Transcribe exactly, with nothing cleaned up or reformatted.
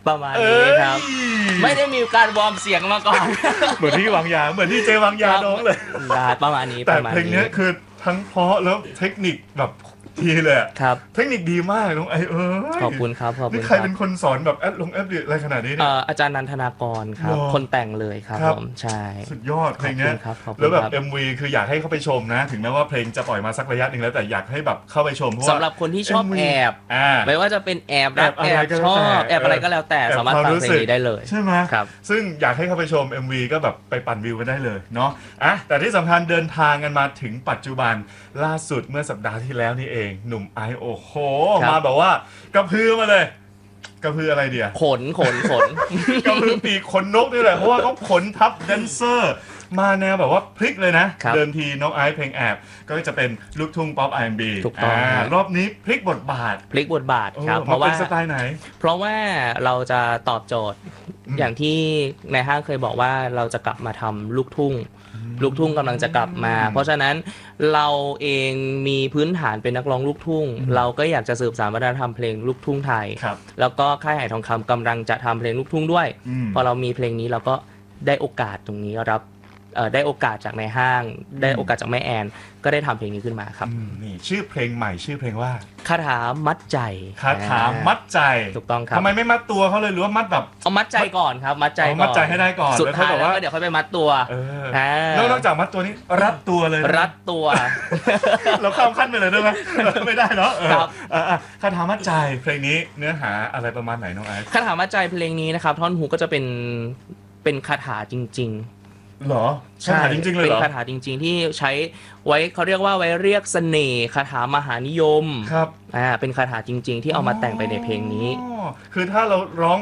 ประมาณนี้ครับไม่ได้มีการวอร์มเสียงมาก่อนเหมือนที่วางยาเหมือนที่เจวางยาน้องเลยประมาณนี้แต่เพลงนี้คือทั้งเพราะแล้วเทคนิคแบบทีเลยครับเทคนิคดีมากน้องไอเออขอบคุณครับขอบคุณนี่ใครเป็นคนสอนแบบแอดลงแอดดิอะไรขนาดนี้เนี่ยอาจารย์นันทนากรครับคนแต่งเลยครับผมใช่สุดยอดเพลงนี้แล้วแบบ เอ็ม วี คืออยากให้เข้าไปชมนะถึงแม้ว่าเพลงจะปล่อยมาสักระยะหนึ่งแล้วแต่อยากให้แบบเข้าไปชมเพราะว่าสำหรับคนที่ชอบแอบไม่ว่าจะเป็นแอบรักแอบชอบแอบอะไรก็แล้วแต่สามารถฟังเพลงนี้ได้เลยใช่ไหมครับซึ่งอยากให้เข้าไปชม เอ็ม วี ก็แบบไปปั่นวิวกันได้เลยเนาะอ่ะแต่ที่สำคัญเดินทางกันมาถึงปัจจุบันล่าสุดเมื่อสัปดาห์ที่แล้วนี่เองหนุ่มไอโอโหมาแบบว่ากระพือมาเลยกระพืออะไรเดียวขนขนขนกระพือปีกขนนกนี่แหละเพราะว่าเขาขนทับแดนเซอร์มาแนวแบบว่าพลิกเลยนะเดิมทีน้องไอซ์เพลงแอบก็จะเป็นลูกทุ่งป๊อป อาร์ แอนด์ บีถูกต้องรอบนี้พลิกบทบาทพลิกบทบาทครับเพราะว่าสไตล์ไหนเพราะว่าเราจะตอบโจทย์อย่างที่ในห้างเคยบอกว่าเราจะกลับมาทำลูกทุ่งลูกทุ่งกำลังจะกลับมาเพราะฉะนั้นเราเองมีพื้นฐานเป็นนักร้องลูกทุ่งเราก็อยากจะสืบสานวัฒนธรรมเพลงลูกทุ่งไทยแล้วก็ค่ายไหทองคำกำลังจะทำเพลงลูกทุ่งด้วยพอเรามีเพลงนี้เราก็ได้โอกาสตรงนี้รับได้โอกาสจากในห้างได้โอกาสจากแม่แอนก็ได้ทำเพลงนี้ขึ้นมาครับนี่ชื่อเพลงใหม่ชื่อเพลงว่าคาถามัดใจคาถามัดใจถูกต้องครับทำไมไม่มัดตัวเขาเลยหรือว่ามัดแบบเอามัดใจก่อนครับมัดใจก่อนมัดใจให้ได้ก่อนสุดท้ายแล้วเดี๋ยวค่อยไปมัดตัวแล้วนอกจากมัดตัวนี้รัดตัวเลยรัดตัวเราข้ามขั้นไปเลยได้ไหมไม่ได้เนาะคาถามัดใจเพลงนี้เนื้อหาอะไรประมาณไหนน้องไอซ์คาถามัดใจเพลงนี้นะครับท่อนฮุกก็จะเป็นเป็นคาถาจริงหรอคาถาจริงๆเลยเหรอเป็นคาถาจริงๆที่ใช้ไว้เขาเรียกว่าไว้เรียกเสน่ห์คาถามหานิยมครับอ่าเป็นคาถาจริงๆที่เอามาแต่งไปในเพลงนี้คือถ้าเราร้อง